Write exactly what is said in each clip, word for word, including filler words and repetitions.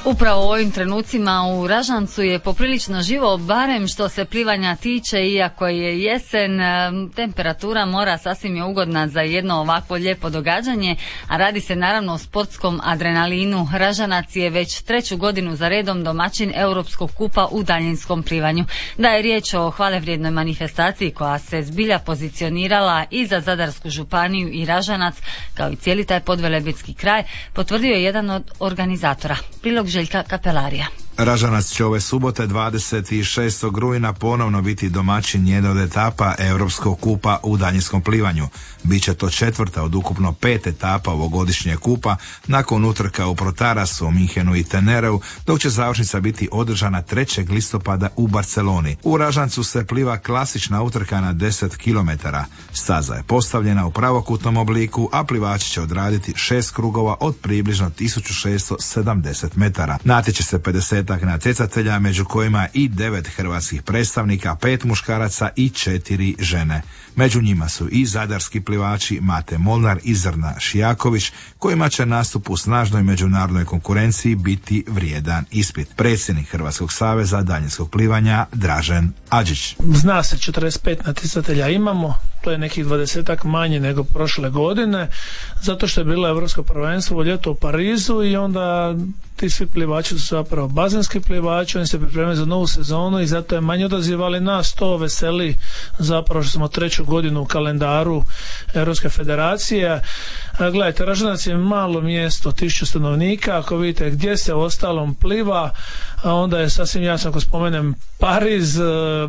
Upravo u ovim trenucima u Ražancu je poprilično živo, barem što se plivanja tiče, iako je jesen, temperatura mora sasvim je ugodna za jedno ovakvo lijepo događanje, a radi se naravno o sportskom adrenalinu. Ražanac je već treću godinu za redom domaćin Europskog kupa u daljinskom plivanju. Da je riječ o hvalevrijednoj manifestaciji koja se zbilja pozicionirala i za Zadarsku županiju i Ražanac, kao i cijeli taj podvelebitski kraj, potvrdio je jedan od organizatora. Prilog Željka Kapelarija. Ražanac će ove subote dvadeset šestog rujna ponovno biti domaćin jedne od etapa Europskog kupa u daljinskom plivanju. Biće to četvrta od ukupno pet etapa ovogodišnjeg kupa nakon utrka u Protarasu, Minhenu i Tenereu, dok će završnica biti održana trećeg listopada u Barceloni. U Ražancu se pliva klasična utrka na deset kilometara. Staza je postavljena u pravokutnom obliku, a plivači će odraditi šest krugova od približno tisuću šesto sedamdeset metara. Natječe se pedeset natjecatelja, među kojima i devet hrvatskih predstavnika, pet muškaraca i četiri žene. Među njima su i zadarski plivači Mate Molnar i Zrna Šijaković, kojima će nastup u snažnoj međunarodnoj konkurenciji biti vrijedan ispit. Predsjednik Hrvatskog saveza daljinskog plivanja Dražen Adžić. Zna se, četrdeset pet natjecatelja imamo, to je nekih dvadesetak manje nego prošle godine, zato što je bilo Europsko prvenstvo u ljeto u Parizu i onda ti svi plivači su zapravo bazenski plivači, oni se pripremaju za novu sezonu i zato je manje odaziv, ali nas to veseli zapravo što smo treću godinu u kalendaru Europske federacije. A, gledajte, Ražanac je malo mjesto, tisuću stanovnika, ako vidite gdje se ostalom pliva, a onda je sasvim jasno ako spomenem Pariz,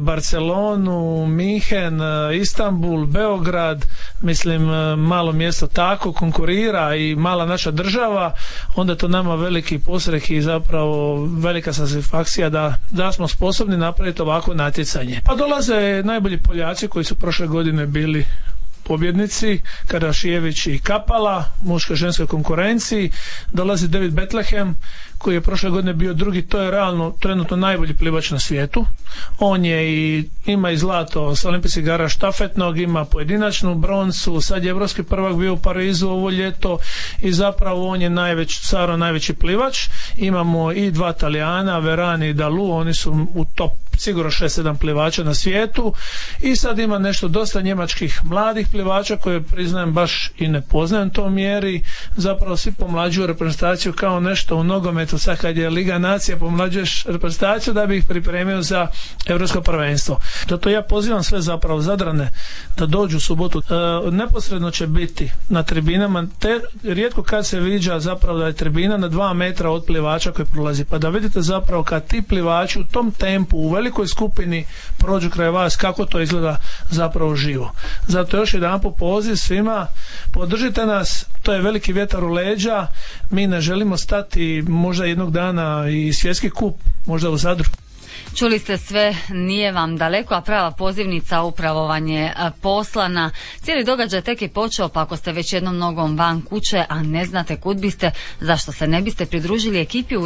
Barcelonu, Minhen, Istanbul, Beograd, mislim malo mjesto tako konkurira i mala naša država, onda to nama veliki posreh i zapravo velika satisfakcija da, da smo sposobni napraviti ovako natjecanje. Pa dolaze najbolji Poljaci koji su prošle godine bili pobjednici, Karašijević i Kapala, muškoj ženskoj konkurenciji. Dolazi David Bethlehem koji je prošle godine bio drugi, to je realno trenutno najbolji plivač na svijetu. On je i ima i zlato s olimpijskih igara štafetnog, ima pojedinačnu broncu, sad je evropski prvak bio u Parizu ovo ljeto i zapravo on je najveć, stvarno najveći plivač. Imamo i dva Talijana, Verani i Dalu, oni su u top sigurno šest sedam plivača na svijetu i sad ima nešto dosta njemačkih mladih plivača koje priznajem baš i ne poznajem to mjeri, zapravo svi pomlađuju reprezentaciju kao nešto u nogometu, sad kad je Liga nacija pomlađuješ reprezentaciju da bi ih pripremio za Europsko prvenstvo. Zato ja pozivam sve zapravo Zadrane da dođu u subotu. E, neposredno će biti na tribinama, te rijetko kad se viđa zapravo da je tribina na dva metra od plivača koji prolazi, pa da vidite zapravo kad ti plivači u tom tempu, u velikoj skupini prođu kraj vas, kako to izgleda zapravo živo. Zato još jedan po poziv svima, podržite nas, to je veliki vjetar u leđa, mi ne želimo stati, možda jednog dana i svjetski kup, možda u Zadru. Čuli ste sve, nije vam daleko, a prava pozivnica upravo vam je poslana. Cijeli događaj tek je počeo, pa ako ste već jednom nogom van kuće, a ne znate kud biste, zašto se ne biste pridružili ekipi u